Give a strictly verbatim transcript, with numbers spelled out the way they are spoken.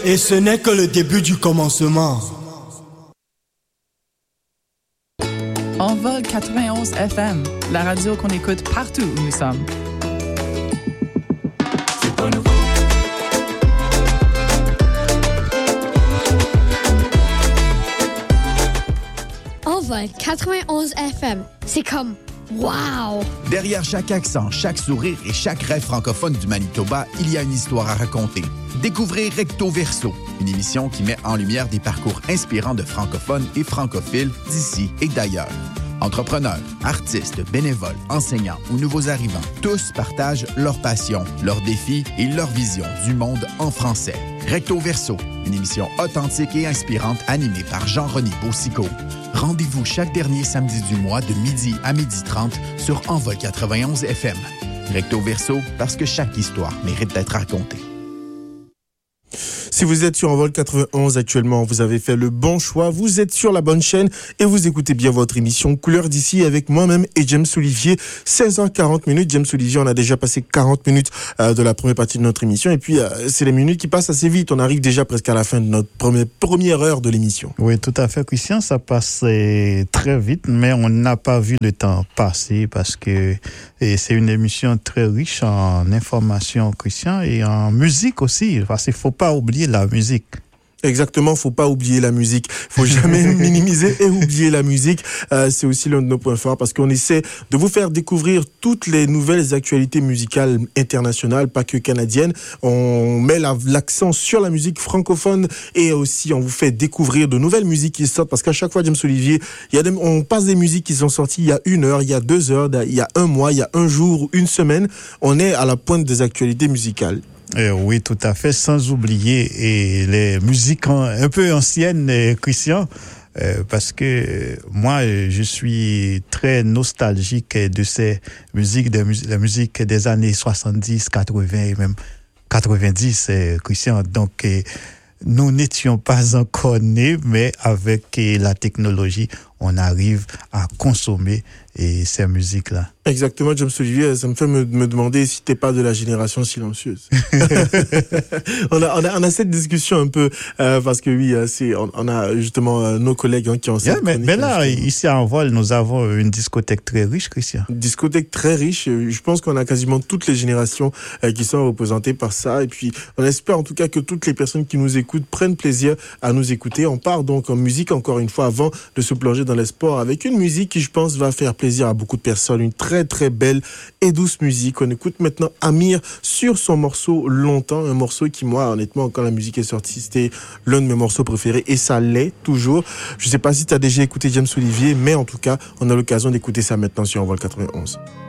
Et ce n'est que le début du commencement. Envol quatre-vingt-onze F M, la radio qu'on écoute partout où nous sommes. C'est pas nouveau. Envol quatre-vingt-onze F M, c'est comme wow! Derrière chaque accent, chaque sourire et chaque rêve francophone du Manitoba, il y a une histoire à raconter. Découvrez Recto Verso, une émission qui met en lumière des parcours inspirants de francophones et francophiles d'ici et d'ailleurs. Entrepreneurs, artistes, bénévoles, enseignants ou nouveaux arrivants, tous partagent leur passion, leurs défis et leur vision du monde en français. Recto Verso, une émission authentique et inspirante animée par Jean-René Beausicot. Rendez-vous chaque dernier samedi du mois de midi à midi trente sur Envol quatre-vingt-onze F M. Recto Verso, parce que chaque histoire mérite d'être racontée. Si vous êtes sur Envol quatre-vingt-onze actuellement, vous avez fait le bon choix, vous êtes sur la bonne chaîne et vous écoutez bien votre émission Couleur d'ici avec moi-même et James Olivier. seize heures quarante minutes, James Olivier, on a déjà passé quarante minutes euh, de la première partie de notre émission et puis euh, c'est les minutes qui passent assez vite, on arrive déjà presque à la fin de notre première, première heure de l'émission. Oui, tout à fait, Christian, ça passe très vite, mais on n'a pas vu le temps passer parce que et c'est une émission très riche en informations, Christian, et en musique aussi, parce qu'il ne faut pas oublier la musique. Exactement, faut pas oublier la musique. Faut jamais minimiser et oublier la musique. Euh, c'est aussi l'un de nos points forts parce qu'on essaie de vous faire découvrir toutes les nouvelles actualités musicales internationales, pas que canadiennes. On met la, l'accent sur la musique francophone et aussi on vous fait découvrir de nouvelles musiques qui sortent parce qu'à chaque fois, James Olivier, il y a des, on passe des musiques qui sont sorties il y a une heure, il y a deux heures, il y a un mois, il y a un jour, une semaine. On est à la pointe des actualités musicales. Euh, oui, tout à fait, sans oublier et les musiques en, un peu anciennes, euh, Christian, euh, parce que moi, je suis très nostalgique de ces musiques, de mus- la musique des années soixante-dix, quatre-vingts et même quatre-vingt-dix, euh, Christian. Donc, euh, nous n'étions pas encore nés, mais avec euh, la technologie, on arrive à consommer et ces musiques-là. Exactement, James Olivier, ça me fait me, me demander si t'es pas de la génération silencieuse. on, a, on, a, on a cette discussion un peu, euh, parce que oui, c'est, on, on a justement euh, nos collègues hein, qui ont cette yeah, mais, mais là, justement. Ici à Envol, nous avons une discothèque très riche, Christian. Une discothèque très riche. Je pense qu'on a quasiment toutes les générations euh, qui sont représentées par ça. Et puis, on espère en tout cas que toutes les personnes qui nous écoutent prennent plaisir à nous écouter. On part donc en musique, encore une fois, avant de se plonger dans les sports, avec une musique qui, je pense, va faire plaisir à beaucoup de personnes. Une très, très belle et douce musique. On écoute maintenant Amir sur son morceau Longtemps, un morceau qui, moi, honnêtement, quand la musique est sortie, c'était l'un de mes morceaux préférés et ça l'est toujours. Je sais pas si tu as déjà écouté James Olivier, mais en tout cas, on a l'occasion d'écouter ça maintenant sur Envol quatre-vingt-onze.